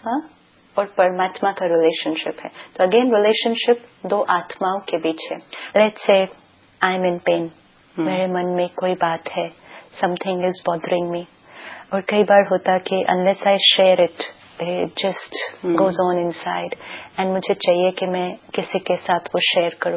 आत्मा और परमात्मा का रिलेशनशिप है। तो अगेन रिलेशनशिप दो आत्माओं के बीच है। Let's say I am in pen, मेरे मन में कोई बात है, समथिंग इज बॉदरिंग मी, और कई बार होता कि unless I share it just goes on inside, and मुझे चाहिए कि मैं किसी के साथ वो शेयर करूं।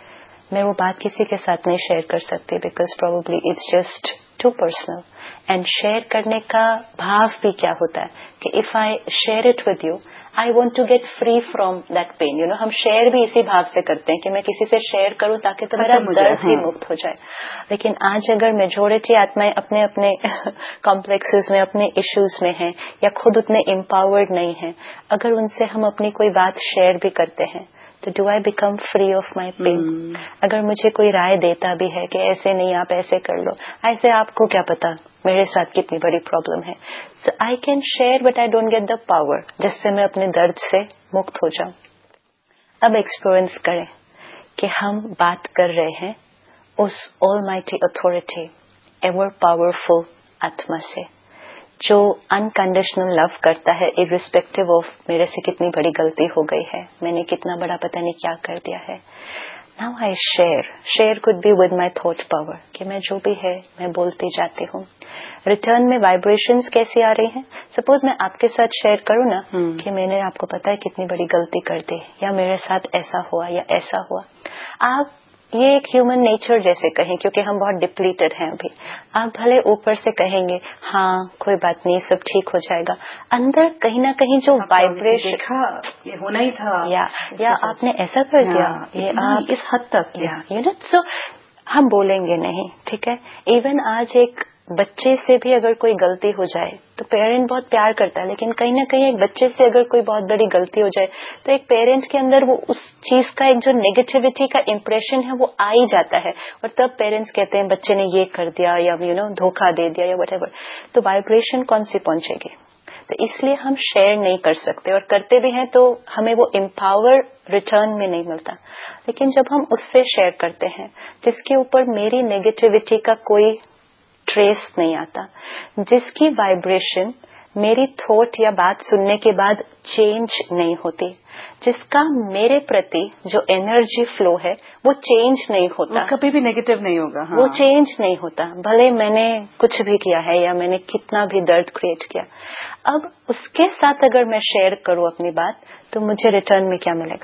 मैं वो बात किसी के साथ नहीं शेयर कर सकती because probably it's just to personal. And share करने का भाव भी क्या होता है कि if I share it with you I want to get free from that pain. You know, हम शेयर भी इसी भाव से करते हैं कि मैं किसी से शेयर करूं ताकि तो मेरा दर्द ही मुक्त हो जाए। लेकिन आज अगर मेजोरिटी आत्माएं अपने अपने कॉम्प्लेक्सेस में, अपने इश्यूज में हैं या खुद उतने एम्पावर्ड नहीं हैं, अगर उनसे हम अपनी कोई बात शेयर भी करते हैं तो do I become free of my pen? अगर मुझे कोई राय देता भी है कि ऐसे नहीं, आप ऐसे कर लो, ऐसे आपको क्या पता मेरे साथ कितनी बड़ी प्रॉब्लम है। सो I can share but I don't get the power जिससे मैं अपने दर्द से मुक्त हो जाऊं। अब एक्सपीरियंस करें कि हम बात कर रहे हैं उस ऑलमाइटी अथॉरिटी, एवर पावरफुल आत्मा से, जो अनकंडीशनल लव करता है इर्रिस्पेक्टिव ऑफ मेरे से कितनी बड़ी गलती हो गई है, मैंने कितना बड़ा पता नहीं क्या कर दिया है। Now I share could be with my thought power, कि मैं जो भी है मैं बोलती जाती हूँ। रिटर्न में वाइब्रेशंस कैसी आ रही हैं? सपोज मैं आपके साथ शेयर करूँ ना कि मैंने, आपको पता है कितनी बड़ी गलती कर दी, या मेरे साथ ऐसा हुआ या ऐसा हुआ। आप ये एक ह्यूमन नेचर जैसे कहें, क्योंकि हम बहुत डिप्लीटेड हैं अभी। आप भले ऊपर से कहेंगे हाँ कोई बात नहीं, सब ठीक हो जाएगा, अंदर कहीं ना कहीं जो वाइब्रेशन, ये होना ही था, या आपने ऐसा कर दिया, ये आप इस हद तक, यू नो, सो हम बोलेंगे नहीं, ठीक है। इवन आज एक बच्चे से भी अगर कोई गलती हो जाए तो पेरेंट बहुत प्यार करता है, लेकिन कहीं ना कहीं एक बच्चे से अगर कोई बहुत बड़ी गलती हो जाए तो एक पेरेंट के अंदर वो उस चीज का एक जो नेगेटिविटी का इम्प्रेशन है वो आ ही जाता है, और तब पेरेंट्स कहते हैं बच्चे ने ये कर दिया या यू नो धोखा दे दिया या व्हाटएवर। तो वाइब्रेशन कौन सी पहुंचेगी? तो इसलिए हम शेयर नहीं कर सकते, और करते भी हैं तो हमें वो एम्पावर रिटर्न में नहीं मिलता। लेकिन जब हम उससे शेयर करते हैं जिसके ऊपर मेरी नेगेटिविटी का कोई ट्रेस नहीं आता, जिसकी वाइब्रेशन मेरी थॉट या बात सुनने के बाद चेंज नहीं होती, जिसका मेरे प्रति जो एनर्जी फ्लो है वो चेंज नहीं होता, वो कभी भी नेगेटिव नहीं होगा। वो चेंज नहीं होता, भले मैंने कुछ भी किया है या मैंने कितना भी दर्द क्रिएट किया। अब उसके साथ अगर मैं शेयर करूं अपनी बात तो मुझे रिटर्न में क्या मिलेगा?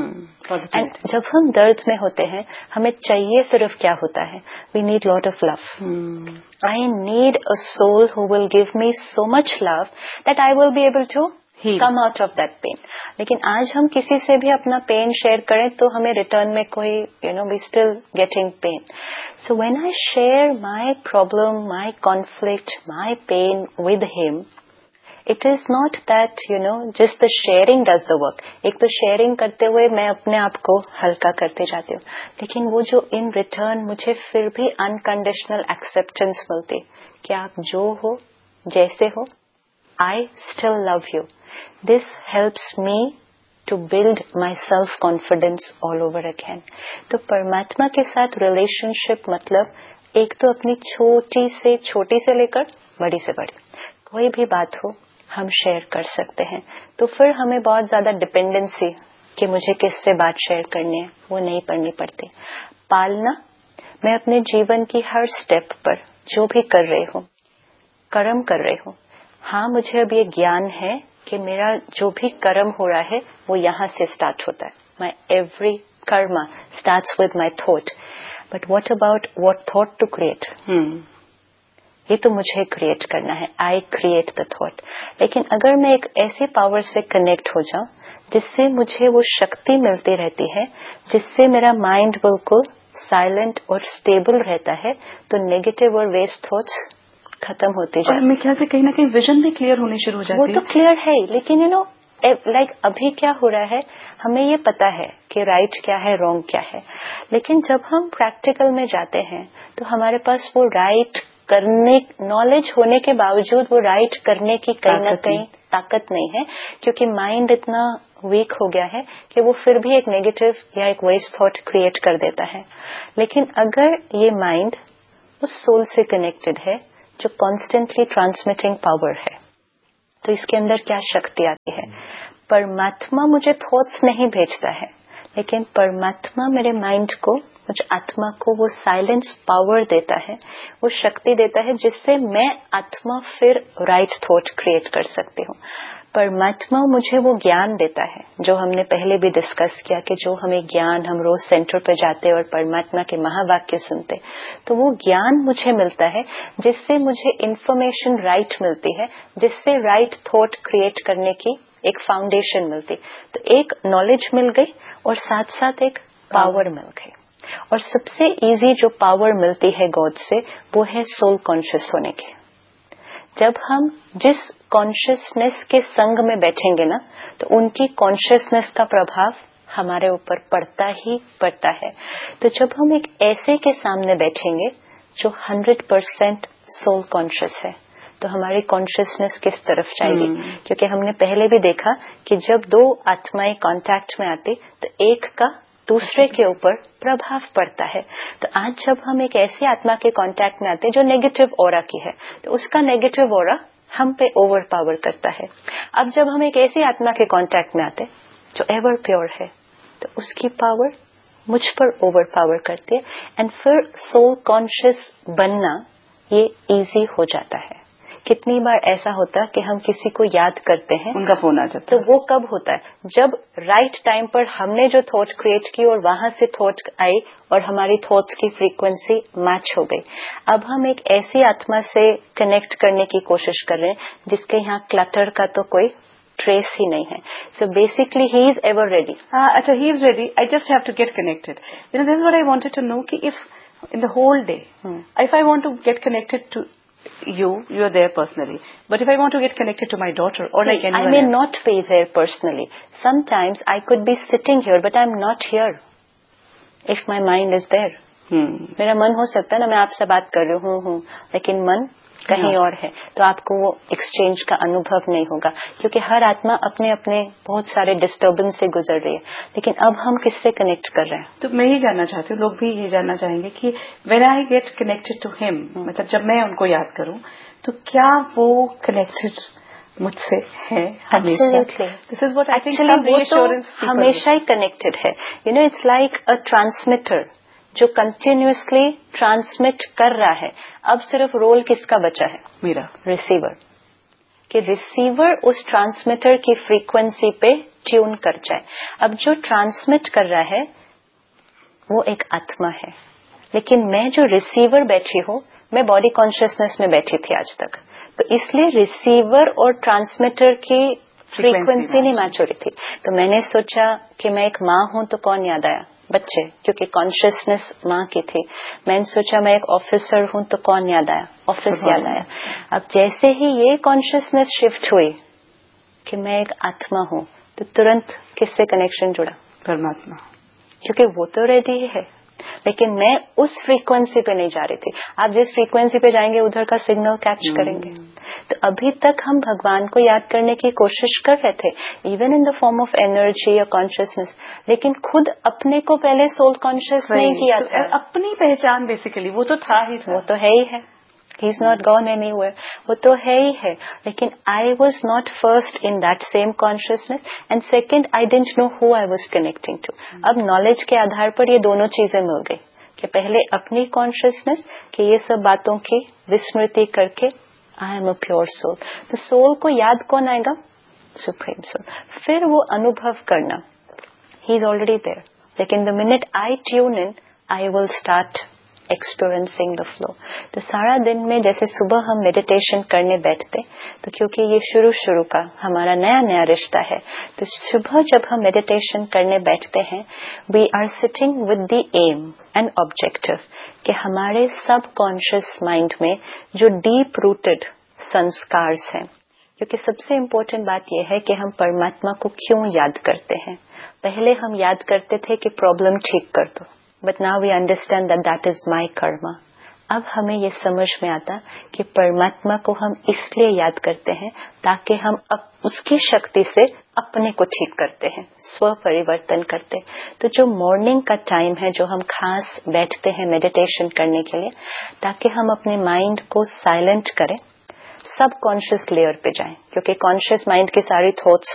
एंड जब हम दर्द में होते हैं हमें चाहिए सिर्फ क्या होता है? We need lot of love. I need a soul who will give me so much love that I will be able to come out of that pain. लेकिन आज हम किसी से भी अपना पेन शेयर करें तो हमें रिटर्न में कोई we still getting pen. So when I share my problem, my conflict, my pain with him, it is not that just the sharing does the work. एक तो शेयरिंग करते हुए मैं अपने आप को हल्का करते जाती हूँ, लेकिन वो जो इन रिटर्न मुझे फिर भी अनकंडीशनल एक्सेप्टेंस मिलती कि आप जो हो, जैसे हो, I still love you. This helps me to build my self confidence all over again. तो परमात्मा के साथ रिलेशनशिप मतलब एक तो अपनी छोटी से लेकर बड़ी से बड़ी कोई भी बात हो हम शेयर कर सकते हैं। तो फिर हमें बहुत ज्यादा डिपेंडेंसी कि मुझे किससे बात शेयर करनी है वो नहीं पड़नी पड़ती। पालना, मैं अपने जीवन की हर स्टेप पर जो भी कर रही हूँ, कर्म कर रही हूँ, हाँ मुझे अब ये ज्ञान है कि मेरा जो भी कर्म हो रहा है वो यहाँ से स्टार्ट होता है। माई every Karma starts with my thought, but what about what thought to create? ये तो मुझे क्रिएट करना है, आई क्रिएट द थॉट। लेकिन अगर मैं एक ऐसी पावर से कनेक्ट हो जाऊं जिससे मुझे वो शक्ति मिलती रहती है, जिससे मेरा माइंड बिल्कुल साइलेंट और स्टेबल रहता है, तो नेगेटिव और वेस्ट थॉट्स खत्म होते जाते हैं। मेरे ख्याल से कहीं ना कहीं विजन भी क्लियर होनी शुरू हो जाती है। वो तो क्लियर है, लेकिन लाइक अभी क्या हो रहा है, हमें ये पता है कि राइट क्या है, रॉन्ग क्या है, लेकिन जब हम प्रैक्टिकल में जाते हैं तो हमारे पास वो राइट करने, नॉलेज होने के बावजूद वो राइट करने की कहीं ना कहीं ताकत नहीं है, क्योंकि माइंड इतना वीक हो गया है कि वो फिर भी एक नेगेटिव या एक वेस्ट थॉट क्रिएट कर देता है। लेकिन अगर ये माइंड उस सोल से कनेक्टेड है जो कॉन्स्टेंटली ट्रांसमिटिंग पावर है, तो इसके अंदर क्या शक्ति आती है? परमात्मा मुझे थॉट्स नहीं भेजता है, लेकिन परमात्मा मेरे माइंड को, मुझे आत्मा को वो साइलेंस पावर देता है, वो शक्ति देता है, जिससे मैं आत्मा फिर राइट थॉट क्रिएट कर सकती हूँ। परमात्मा मुझे वो ज्ञान देता है जो हमने पहले भी डिस्कस किया कि जो हमें ज्ञान, हम रोज सेंटर पे जाते और परमात्मा के महावाक्य सुनते, तो वो ज्ञान मुझे मिलता है जिससे मुझे इंफॉर्मेशन राइट मिलती है, जिससे राइट थॉट क्रिएट करने की एक फाउंडेशन मिलती। तो एक नॉलेज मिल गई और साथ साथ एक पावर मिल गई। और सबसे इजी जो पावर मिलती है गॉड से, वो है सोल कॉन्शियस होने की। जब हम जिस कॉन्शियसनेस के संग में बैठेंगे ना, तो उनकी कॉन्शियसनेस का प्रभाव हमारे ऊपर पड़ता ही पड़ता है। तो जब हम एक ऐसे के सामने बैठेंगे जो 100% सोल कॉन्शियस है, तो हमारी कॉन्शियसनेस किस तरफ जाएगी? क्योंकि हमने पहले भी देखा कि जब दो आत्माएं कांटेक्ट में आती, तो एक का दूसरे के ऊपर प्रभाव पड़ता है। तो आज जब हम एक ऐसी आत्मा के कांटेक्ट में आते हैं जो नेगेटिव ऑरा की है, तो उसका नेगेटिव ऑरा हम पे ओवर पावर करता है। अब जब हम एक ऐसी आत्मा के कांटेक्ट में आते जो एवर प्योर है, तो उसकी पावर मुझ पर ओवर पावर करती है, एंड फिर सोल कॉन्शियस बनना ये इजी हो जाता है। कितनी बार ऐसा होता है कि हम किसी को याद करते हैं, उनका फोन आ जाता है, तो वो कब होता है? जब राइट टाइम पर हमने जो थॉट क्रिएट की और वहां से थॉट आई और हमारी थॉट्स की फ्रीक्वेंसी मैच हो गई। अब हम एक ऐसी आत्मा से कनेक्ट करने की कोशिश कर रहे हैं जिसके यहाँ क्लटर का तो कोई ट्रेस ही नहीं है। So basically he is ever ready. अच्छा, he is ready, I just have to get connected. This is what I wanted to know कि if in the whole day, if I want to get connected to you are there personally, but if I want to get connected to my daughter or like anyone I may else, not be there personally. Sometimes I could be sitting here but I'm not here if my mind is there. मेरा मन हो सकता है ना, मैं आपसे बात कर रही हूँ, लेकिन मन कहीं और है, तो आपको वो एक्सचेंज का अनुभव नहीं होगा, क्योंकि हर आत्मा अपने अपने बहुत सारे डिस्टर्बेंस से गुजर रही है। लेकिन अब हम किससे कनेक्ट कर रहे हैं? तो मैं ही जानना चाहती हूँ, लोग भी ये जानना चाहेंगे कि when I get connected to him, मतलब जब मैं उनको याद करूँ, तो क्या वो कनेक्टेड मुझसे है हमेशा? This is what I think reassurance हमेशा ही कनेक्टेड है। You know, it's like a transmitter जो कंटिन्यूअसली ट्रांसमिट कर रहा है। अब सिर्फ रोल किसका बचा है? मेरा, रिसीवर। कि रिसीवर उस ट्रांसमीटर की फ्रीक्वेंसी पे ट्यून कर जाए। अब जो ट्रांसमिट कर रहा है वो एक आत्मा है, लेकिन मैं जो रिसीवर बैठी हूँ, मैं बॉडी कॉन्शियसनेस में बैठी थी आज तक, तो इसलिए रिसीवर और ट्रांसमीटर की फ्रीक्वेंसी नहीं मैच हो रही थी। तो मैंने सोचा कि मैं एक माँ हूं तो कौन याद आया? बच्चे, क्योंकि कॉन्शियसनेस माँ की थी। मैंने सोचा मैं एक ऑफिसर हूं तो कौन याद आया? ऑफिस याद आया। अब जैसे ही ये कॉन्शियसनेस शिफ्ट हुई कि मैं एक आत्मा हूं, तो तुरंत किससे कनेक्शन जुड़ा? परमात्मा, क्योंकि वो तो रेडी है, लेकिन मैं उस फ्रीक्वेंसी पे नहीं जा रही थी। आप जिस फ्रीक्वेंसी पे जाएंगे उधर का सिग्नल कैच करेंगे। तो अभी तक हम भगवान को याद करने की कोशिश कर रहे थे, even in the form of energy या कॉन्शियसनेस, लेकिन खुद अपने को पहले सोल कॉन्शियस नहीं किया था। अपनी पहचान बेसिकली वो तो था ही था। वो तो है ही है। He is not gone anywhere. वो तो है ही है, लेकिन I was not first in that same consciousness, and second I didn't know who I was connecting to. अब नॉलेज के आधार पर ये दोनों चीजें मिल गई कि पहले अपनी कॉन्शियसनेस कि ये सब बातों की विस्मृति करके I am a pure soul. तो सोल को याद कौन आएगा? Supreme soul. फिर वो अनुभव करना, He is already there. लेकिन the minute I tune in, I will start experiencing the flow. तो सारा दिन में जैसे सुबह हम मेडिटेशन करने बैठते, तो क्योंकि ये शुरू का हमारा नया रिश्ता है, तो सुबह जब हम मेडिटेशन करने बैठते हैं, we are sitting with the M and objective कि हमारे सब कॉन्शियस माइंड में जो डीप रूटेड संस्कार हैं, क्योंकि सबसे इम्पोर्टेंट बात यह है कि हम परमात्मा को क्यों याद करते हैं। पहले हम याद करते थे कि प्रॉब्लम ठीक कर दो, but now we understand that is my Karma. अब हमें ये समझ में आता कि परमात्मा को हम इसलिए याद करते हैं ताकि हम उसकी शक्ति से अपने को ठीक करते हैं, स्व परिवर्तन करते। तो जो मॉर्निंग का टाइम है, जो हम खास बैठते हैं मेडिटेशन करने के लिए, ताकि हम अपने माइंड को साइलेंट करें, सब कॉन्शियस लेयर पे जाएं, क्योंकि कॉन्शियस माइंड की सारी थॉट्स